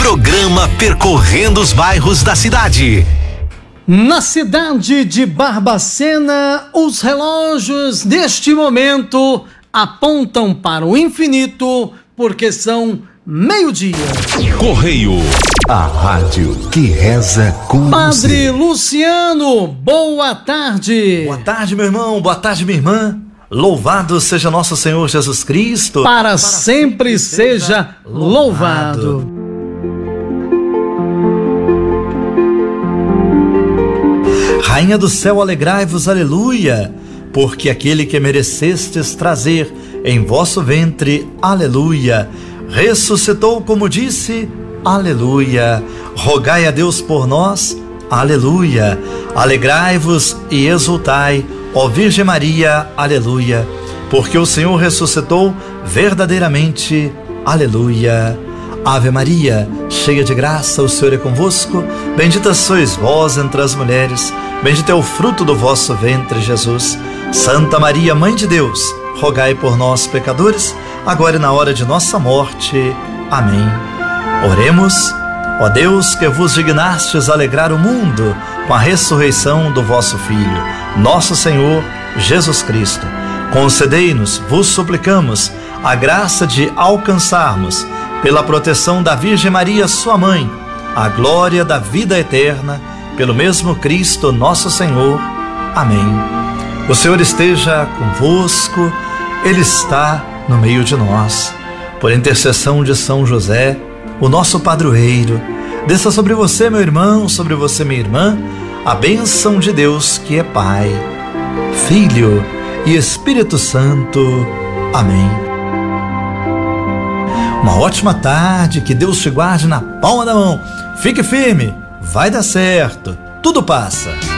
Programa Percorrendo os Bairros da Cidade. Na cidade de Barbacena, os relógios neste momento apontam para o infinito, porque são meio-dia. Correio, a rádio que reza com Padre você. Luciano, boa tarde. Boa tarde, meu irmão, boa tarde, minha irmã. Louvado seja nosso Senhor Jesus Cristo. Para sempre seja louvado. Rainha do céu, alegrai-vos, aleluia, porque aquele que merecestes trazer em vosso ventre, aleluia, ressuscitou como disse, aleluia. Rogai a Deus por nós, aleluia. Alegrai-vos e exultai, ó Virgem Maria, aleluia, porque o Senhor ressuscitou verdadeiramente, aleluia. Ave Maria, cheia de graça, o Senhor é convosco, bendita sois vós entre as mulheres, bendito é o fruto do vosso ventre, Jesus. Santa Maria, Mãe de Deus, rogai por nós, pecadores, agora e na hora de nossa morte. Amém. Oremos. Ó Deus, que vos dignastes alegrar o mundo com a ressurreição do vosso Filho, nosso Senhor Jesus Cristo, concedei-nos, vos suplicamos, a graça de alcançarmos, pela proteção da Virgem Maria, sua mãe, a glória da vida eterna, pelo mesmo Cristo nosso Senhor. Amém. O Senhor esteja convosco, Ele está no meio de nós. Por intercessão de São José, o nosso padroeiro, desça sobre você, meu irmão, sobre você, minha irmã, a bênção de Deus, que é Pai, Filho e Espírito Santo. Amém. Uma ótima tarde, que Deus te guarde na palma da mão. Fique firme, vai dar certo, tudo passa.